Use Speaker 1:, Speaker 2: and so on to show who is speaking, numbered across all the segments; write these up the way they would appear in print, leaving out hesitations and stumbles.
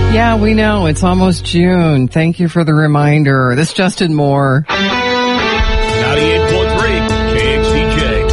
Speaker 1: Yeah, we know. It's almost June. Thank you for the reminder. This is Justin Moore.
Speaker 2: 98.3 KXDJ.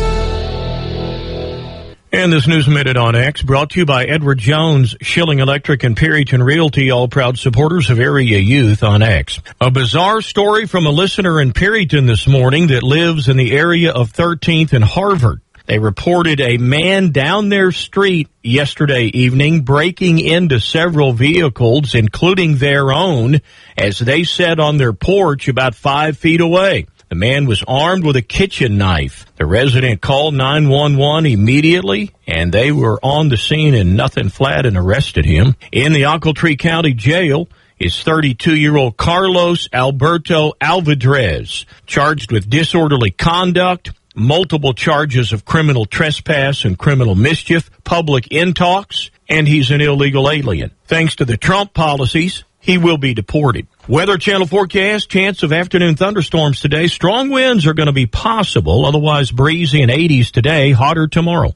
Speaker 2: And this News Minute on X brought to you by Edward Jones, Schilling Electric and Perryton Realty, all proud supporters of area youth on X. A bizarre story from a listener in Perryton this morning that lives in the area of 13th and Harvard. They reported a man down their street yesterday evening breaking into several vehicles, including their own, as they sat on their porch about 5 feet away. The man was armed with a kitchen knife. The resident called 911 immediately, and they were on the scene in Nothing Flat and arrested him. In the Ochiltree County Jail is 32-year-old Carlos Alberto Alvarez, charged with disorderly conduct, multiple charges of criminal trespass and criminal mischief, public intox, and he's an illegal alien. Thanks to the Trump policies, he will be deported. Weather Channel forecast, chance of afternoon thunderstorms today. Strong winds are going to be possible, otherwise breezy and 80s today, hotter tomorrow.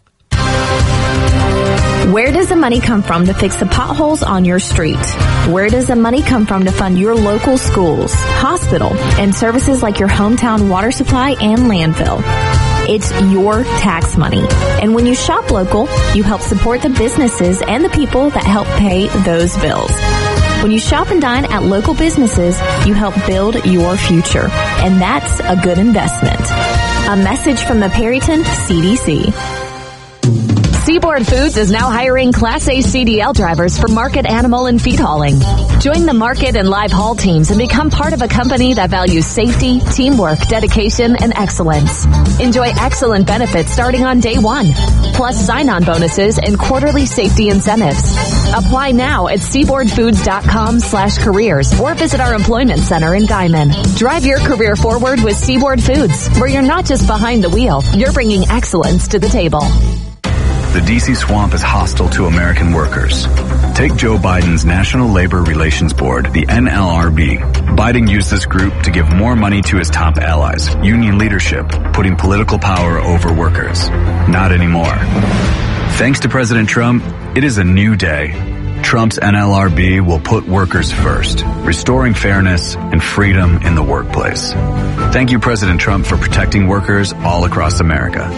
Speaker 3: Where does the money come from to fix the potholes on your street? Where does the money come from to fund your local schools, hospital, and services like your hometown water supply and landfill? It's your tax money. And when you shop local, you help support the businesses and the people that help pay those bills. When you shop and dine at local businesses, you help build your future. And that's a good investment. A message from the Perryton CDC.
Speaker 4: Seaboard Foods is now hiring Class A CDL drivers for market animal and feed hauling. Join the market and live haul teams and become part of a company that values safety, teamwork, dedication, and excellence. Enjoy excellent benefits starting on day one, plus sign-on bonuses and quarterly safety incentives. Apply now at seaboardfoods.com/careers or visit our employment center in Guyman. Drive your career forward with Seaboard Foods, where you're not just behind the wheel, you're bringing excellence to the table.
Speaker 5: The D.C. swamp is hostile to American workers. Take Joe Biden's National Labor Relations Board, the NLRB. Biden used this group to give more money to his top allies, union leadership, putting political power over workers. Not anymore. Thanks to President Trump, it is a new day. Trump's NLRB will put workers first, restoring fairness and freedom in the workplace. Thank you, President Trump, for protecting workers all across America.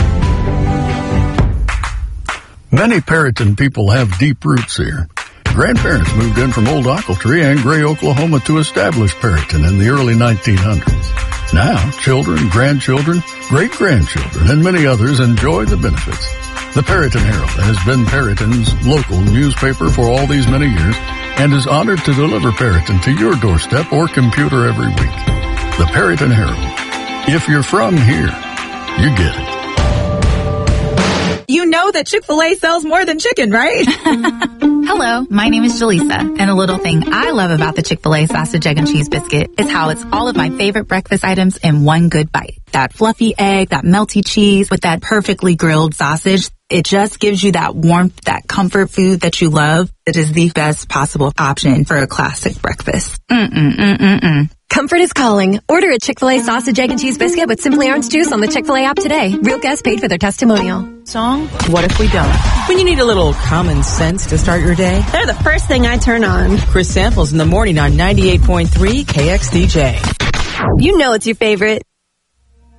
Speaker 6: Many Perryton people have deep roots here. Grandparents moved in from Old Ochiltree and Gray, Oklahoma to establish Perryton in the early 1900s. Now, children, grandchildren, great-grandchildren, and many others enjoy the benefits. The Perryton Herald has been Perryton's local newspaper for all these many years and is honored to deliver Perryton to your doorstep or computer every week. The Perryton Herald. If you're from here, you get it.
Speaker 7: You know that Chick-fil-A sells more than chicken, right?
Speaker 8: Hello, my name is Jaleesa, and a little thing I love about the Chick-fil-A sausage, egg, and cheese biscuit is how it's all of my favorite breakfast items in one good bite. That fluffy egg, that melty cheese with that perfectly grilled sausage. It just gives you that warmth, that comfort food that you love. It is the best possible option for a classic breakfast.
Speaker 9: Comfort is calling. Order a Chick-fil-A sausage, egg, and cheese biscuit with Simply Orange Juice on the Chick-fil-A app today. Real guests paid for their testimonial.
Speaker 7: Song? What if we don't? When you need a little common sense to start your day, they're the first thing I turn on. Chris Samples in the morning on 98.3 KXDJ.
Speaker 9: You know it's your favorite.